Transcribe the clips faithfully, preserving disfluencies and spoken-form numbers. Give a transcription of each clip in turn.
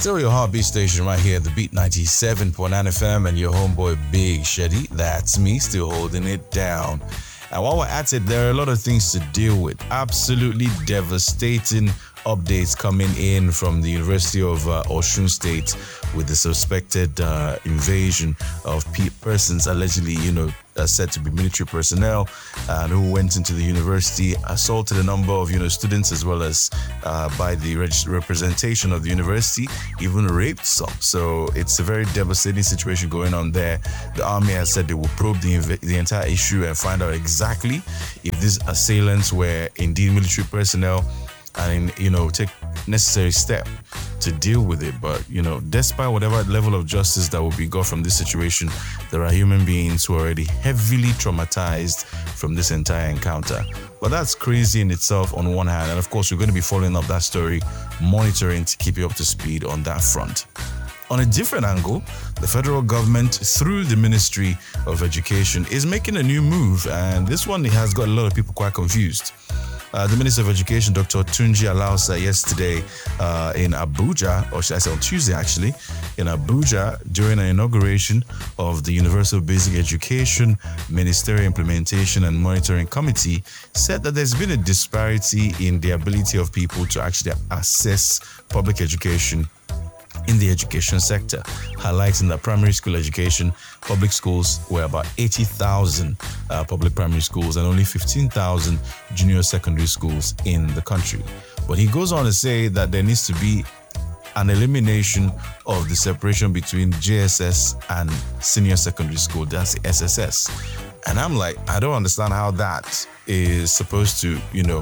Still your heartbeat station right here, the Beat ninety-seven point nine F M, and your homeboy Big Shady. That's me, still holding it down. And while we're at it, there are a lot of things to deal with. Absolutely devastating updates coming in from the University of uh, Osun State with the suspected uh, invasion of pe- persons allegedly, you know, uh, said to be military personnel and who went into the university, assaulted a number of, you know, students as well as uh, by the reg- representation of the university, even raped some. So it's a very devastating situation going on there. The army has said they will probe the, inv- the entire issue and find out exactly if these assailants were indeed military personnel and, you know, take necessary step to deal with it. But, you know, despite whatever level of justice that will be got from this situation, there are human beings who are already heavily traumatized from this entire encounter. But that's crazy in itself on one hand. And of course, we're going to be following up that story, monitoring to keep you up to speed on that front. On a different angle, the federal government, through the Ministry of Education, is making a new move. And this one has got a lot of people quite confused. Uh, the Minister of Education, Doctor Tunji Alausa, yesterday uh, in Abuja, or should I say on Tuesday actually, in Abuja, during an inauguration of the Universal Basic Education Ministerial Implementation and Monitoring Committee, said that there's been a disparity in the ability of people to actually access public education in the education sector, highlighting that primary school education, public schools were about eighty thousand uh, public primary schools and only fifteen thousand junior secondary schools in the country. But he goes on to say that there needs to be an elimination of the separation between J S S and senior secondary school, that's the S S S. And I'm like, I don't understand how that is supposed to, you know,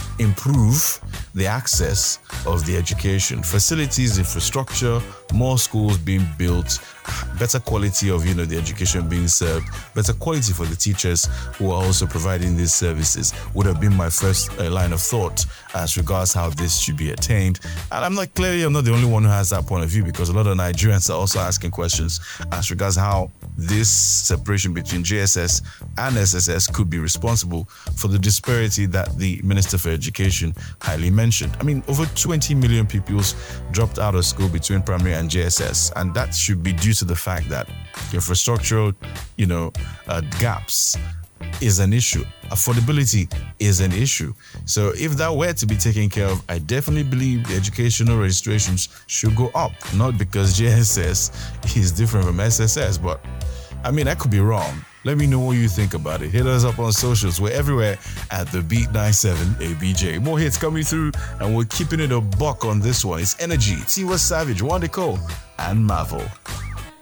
improve the access of the education facilities, infrastructure, more schools being built, better quality of, you know, the education being served, better quality for the teachers who are also providing these services would have been my first uh, line of thought as regards how this should be attained. And I'm not clearly I'm not the only one who has that point of view, because a lot of Nigerians are also asking questions as regards how this separation between J S S and S S S could be responsible for the disparity that the Minister for Education highly mentioned. I mean, over twenty million pupils dropped out of school between primary and J S S, and that should be due to the fact that infrastructural, you know, uh, gaps is an issue. Affordability is an issue. So if that were to be taken care of, I definitely believe the educational registrations should go up, not because J S S is different from S S S, but I mean, I could be wrong. Let me know what you think about it. Hit us up on socials. We're everywhere at the Beat ninety-seven A B J. More hits coming through, and we're keeping it a buck on this one. It's Energy, Tiwa Savage, Wande Cole, and Marvel.